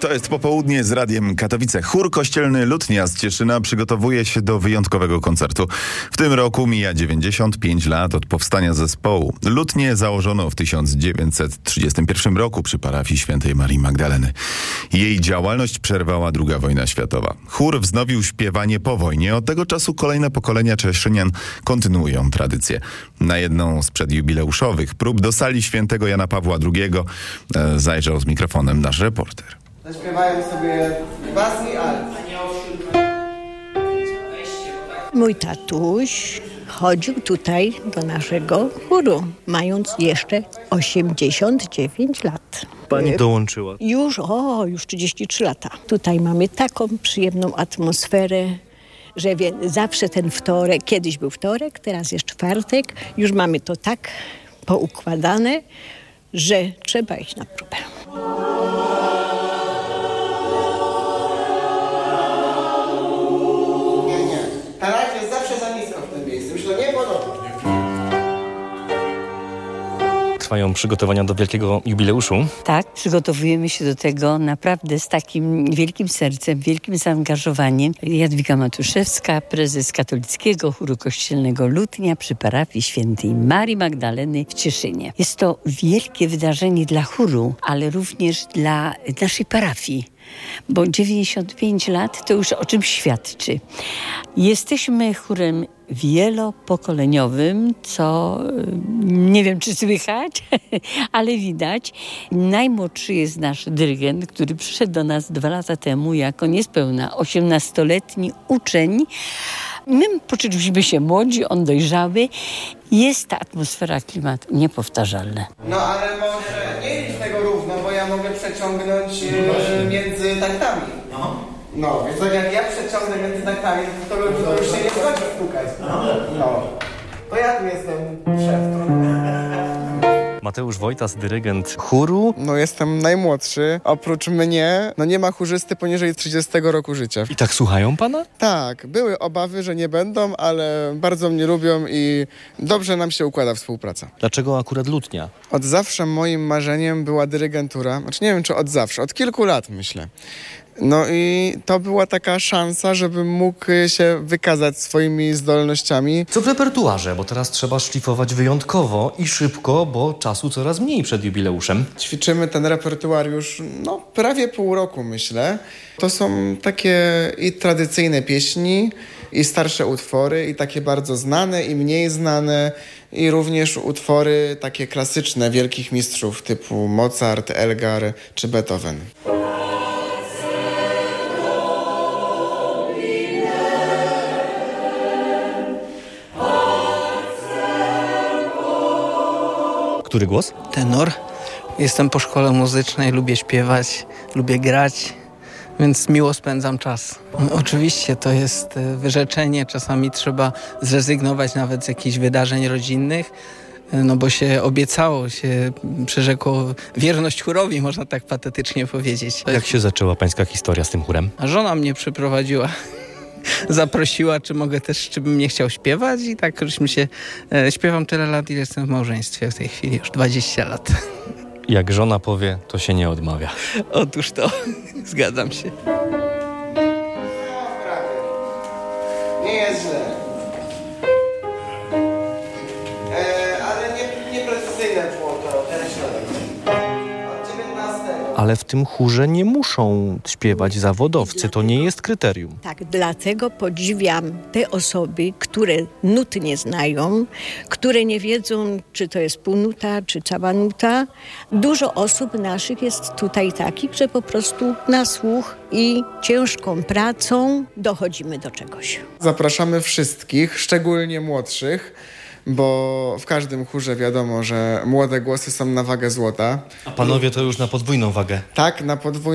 To jest popołudnie z Radiem Katowice. Chór kościelny Lutnia z Cieszyna przygotowuje się do wyjątkowego koncertu. W tym roku mija 95 lat od powstania zespołu. Lutnię założono w 1931 roku przy parafii Świętej Marii Magdaleny. Jej działalność przerwała II wojna światowa. Chór wznowił śpiewanie po wojnie. Od tego czasu kolejne pokolenia cieszynian kontynuują tradycję. Na jedną z przedjubileuszowych prób do sali Świętego Jana Pawła II zajrzał z mikrofonem nasz reporter. Zaśpiewają sobie bas i alt. Mój tatuś chodził tutaj do naszego chóru, mając jeszcze 89 lat. Pani dołączyła. Już 33 lata. Tutaj mamy taką przyjemną atmosferę, że zawsze ten wtorek, kiedyś był wtorek, teraz jest czwartek, już mamy to tak poukładane, że trzeba iść na próbę. Ta rajka jest zawsze za nisko w tym miejscu. Już to nie podoba. Trwają przygotowania do wielkiego jubileuszu. Tak, przygotowujemy się do tego naprawdę z takim wielkim sercem, wielkim zaangażowaniem. Jadwiga Matuszewska, prezes Katolickiego Chóru Kościelnego Lutnia przy parafii Świętej Marii Magdaleny w Cieszynie. Jest to wielkie wydarzenie dla chóru, ale również dla naszej parafii. Bo 95 lat to już o czym świadczy. Jesteśmy chórem wielopokoleniowym, co nie wiem, czy słychać, ale widać. Najmłodszy jest nasz dyrygent, który przyszedł do nas 2 lata temu jako niespełna 18-letni uczeń. My poczuliśmy się młodzi, on dojrzały. Jest ta atmosfera, klimat niepowtarzalny. No ale może nie idź tego równo, bo ja mogę przeciągnąć między taktami. No, więc tak jak ja przeciągnę między taktami, to już się nie zgodzi stukać. No. To ja tu jestem szef. Mateusz Wojtas, dyrygent chóru. No jestem najmłodszy. Oprócz mnie, nie ma chórzysty poniżej 30 roku życia. I tak słuchają pana? Tak, były obawy, że nie będą, ale bardzo mnie lubią i dobrze nam się układa współpraca. Dlaczego akurat Lutnia? Od zawsze moim marzeniem była dyrygentura. Znaczy nie wiem, czy od zawsze, od kilku lat myślę. No i to była taka szansa, żebym mógł się wykazać swoimi zdolnościami. Co w repertuarze? Bo teraz trzeba szlifować wyjątkowo i szybko, bo czasu coraz mniej przed jubileuszem. Ćwiczymy ten repertuar już prawie pół roku, myślę. To są takie i tradycyjne pieśni, i starsze utwory, i takie bardzo znane, i mniej znane, i również utwory takie klasyczne wielkich mistrzów typu Mozart, Elgar czy Beethoven. Który głos? Tenor. Jestem po szkole muzycznej, lubię śpiewać, lubię grać, więc miło spędzam czas. Oczywiście to jest wyrzeczenie, czasami trzeba zrezygnować nawet z jakichś wydarzeń rodzinnych, bo się obiecało, się przyrzekło wierność chórowi, można tak patetycznie powiedzieć. Jak się zaczęła pańska historia z tym chórem? A żona mnie przyprowadziła. Zaprosiła, czy bym nie chciał śpiewać i tak żeśmy się... Śpiewam tyle lat, ile jestem w małżeństwie w tej chwili, już 20 lat. Jak żona powie, to się nie odmawia. Otóż to, zgadzam się. Nie jest źle. Ale nieprecyzyjne było to, ten środek. Od 19. Ale w tym chórze nie muszą śpiewać zawodowcy, to nie jest kryterium. Tak, dlatego podziwiam te osoby, które nut nie znają, które nie wiedzą, czy to jest półnuta, czy cała nuta. Dużo osób naszych jest tutaj takich, że po prostu na słuch i ciężką pracą dochodzimy do czegoś. Zapraszamy wszystkich, szczególnie młodszych, bo w każdym chórze wiadomo, że młode głosy są na wagę złota. A panowie to już na podwójną wagę. Tak, na podwójną